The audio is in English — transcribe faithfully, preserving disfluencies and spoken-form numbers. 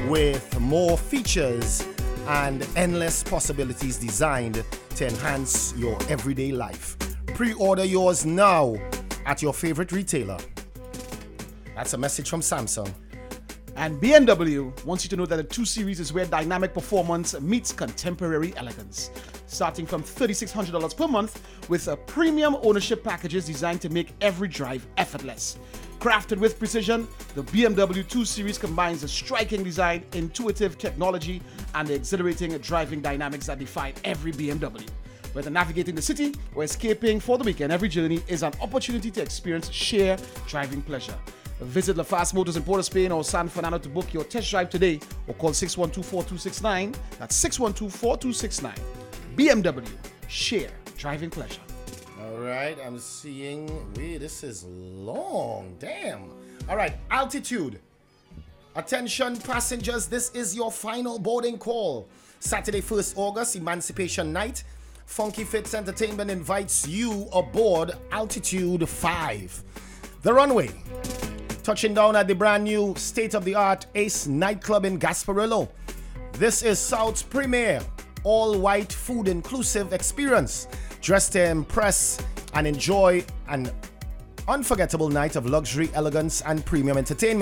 with more features and endless possibilities designed to enhance your everyday life. Pre-order yours now at your favorite retailer. That's a message from Samsung. And B M W wants you to know that the two Series is where dynamic performance meets contemporary elegance. Starting from three thousand six hundred dollars per month with a premium ownership packages designed to make every drive effortless. Crafted with precision, the B M W two Series combines a striking design, intuitive technology, and the exhilarating driving dynamics that define every B M W. Whether navigating the city or escaping for the weekend, every journey is an opportunity to experience sheer driving pleasure. Visit LaFast Motors in Port of Spain or San Fernando to book your test drive today or call six one two, four two six nine. That's six one two, four two six nine. B M W, share driving pleasure. All right, I'm seeing, wait, this is long, damn. All right, altitude. Attention passengers, this is your final boarding call. Saturday, first August, Emancipation Night. Funky Fits Entertainment invites you aboard Altitude five. The runway. Touching down at the brand new state-of-the-art Ace nightclub in Gasparillo. This is South's premier all-white food-inclusive experience. Dress to impress and enjoy an unforgettable night of luxury, elegance, and premium entertainment.